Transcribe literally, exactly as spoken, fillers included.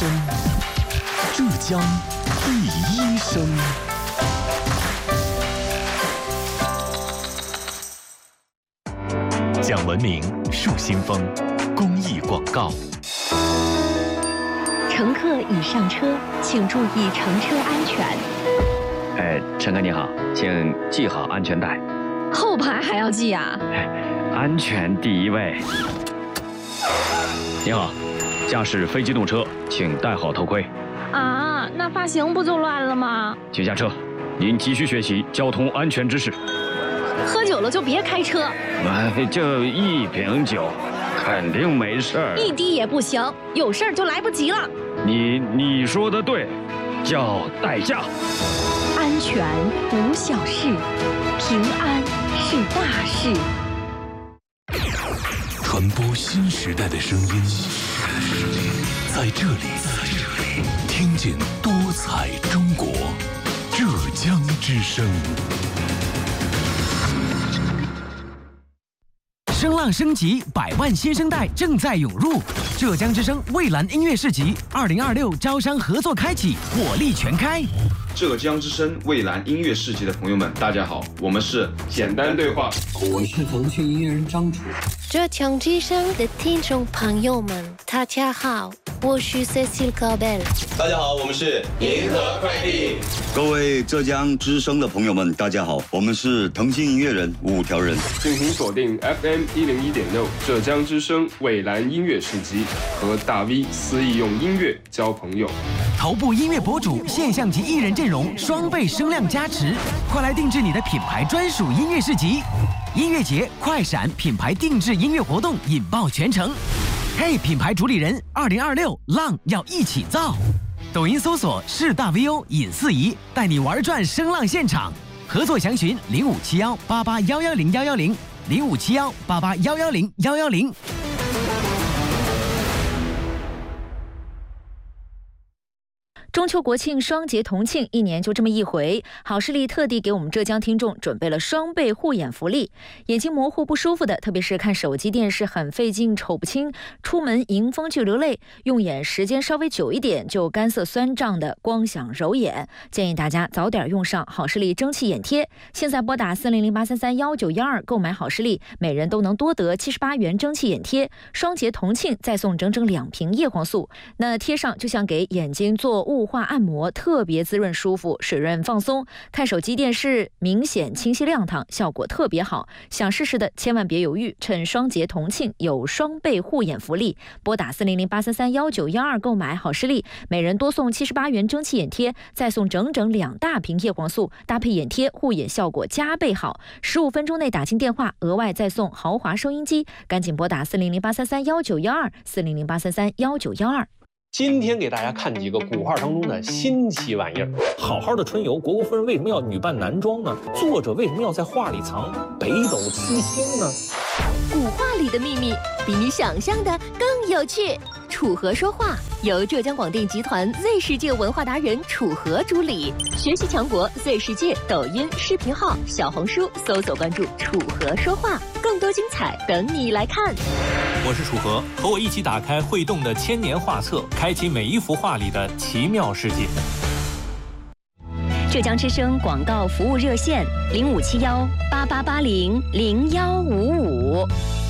声，浙江第一声。讲文明树新风，公益广告。 乘客已上车，请注意乘车安全。 哎，乘客你好，请系好安全带。 后排还要系啊？ 哎，安全第一位。你好，驾驶非机动车，请戴好头盔。 啊，那发型不就乱了吗？ 请下车，您急需学习交通安全知识。 喝酒了就别开车。 哎，就一瓶酒，肯定没事儿。 一滴也不行，有事儿就来不及了。 你你说的对，叫代驾。 安全无小事，平安是大事。 传播新时代的声音，在这里，听见多彩中国，浙江之声。 声浪升级，百万新生代正在涌入。浙江之声蔚蓝音乐市集二零二六招商合作开启，火力全开。 浙江之声蔚蓝音乐市集的朋友们，大家好，我们是简单对话， 我是腾讯音乐人张楚。 浙江之声的听众朋友们，大家好，我是 Cecil Cabel。 大家好，我们是银河快递。 各位浙江之声的朋友们，大家好，我们是腾讯音乐人五条人。 敬请锁定 F M 一零一点六浙江之声蔚蓝音乐市集，和大 V 肆意用音乐交朋友。 头部音乐博主、现象级艺人阵容双倍声量加持，快来定制你的品牌专属音乐市集。音乐节快闪品牌定制音乐活动引爆全城。嘿，品牌主理人，二零二六浪要一起造。抖音搜索是大 V O 尹四仪，带你玩转声浪现场。合作详询零五七幺八八幺幺零幺幺零零五七幺八八幺幺零幺幺零。 中秋国庆双节同庆，一年就这么一回，好视力特地给我们浙江听众准备了双倍护眼福利。眼睛模糊不舒服的，特别是看手机电视很费劲瞅不清，出门迎风就流泪，用眼时间稍微久一点就干涩酸胀的光想揉眼，建议大家早点用上好视力蒸汽眼贴。现在拨打四零零八三三幺九幺二购买好视力，每人都能多得七十八元蒸汽眼贴，双节同庆再送整整两瓶叶黄素。那贴上就像给眼睛做雾化按摩，特别滋润舒服，水润放松。看手机电视明显清晰亮堂，效果特别好。想试试的千万别犹豫，趁双节同庆有双倍护眼福利，拨打四零零八三三幺九幺二购买好视力，每人多送七十八元蒸汽眼贴，再送整整两大瓶叶黄素，搭配眼贴护眼效果加倍好。十五分钟内打进电话，额外再送豪华收音机，赶紧拨打四零零八三三幺九幺二四零零八三三幺九幺二。 今天给大家看几个古画当中的新奇玩意儿。好好的春游，国国夫人为什么要女扮男装呢？作者为什么要在画里藏北斗七星呢？ 古画里的秘密比你想象的更有趣。楚河说话由浙江广电集团 Z 世界文化达人楚河主理，学习强国 Z 世界抖音、视频号、小红书搜索关注楚河说话，更多精彩等你来看。 我是楚河，和我一起打开会动的千年画册，开启每一幅画里的奇妙世界。 浙江之声广告服务热线零五七幺八八八零零幺五五。